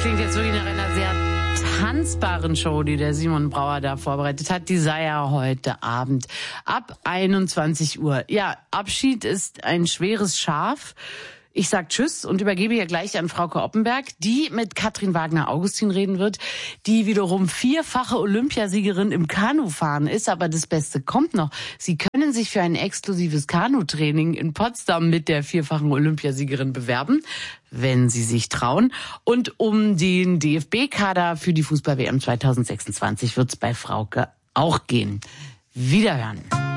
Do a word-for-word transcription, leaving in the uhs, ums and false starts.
klingt jetzt wirklich nach einer sehr tanzbaren Show, die der Simon Brauer da vorbereitet hat. Die sei ja heute Abend ab einundzwanzig Uhr. Ja, Abschied ist ein schweres Schaf. Ich sag Tschüss und übergebe hier gleich an Frauke Oppenberg, die mit Katrin Wagner-Augustin reden wird, die wiederum vierfache Olympiasiegerin im Kanufahren ist. Aber das Beste kommt noch. Sie können sich für ein exklusives Kanutraining in Potsdam mit der vierfachen Olympiasiegerin bewerben, wenn Sie sich trauen. Und um den D F B-Kader für die Fußball-W M zweitausendsechsundzwanzig wird es bei Frauke auch gehen. Wiederhören.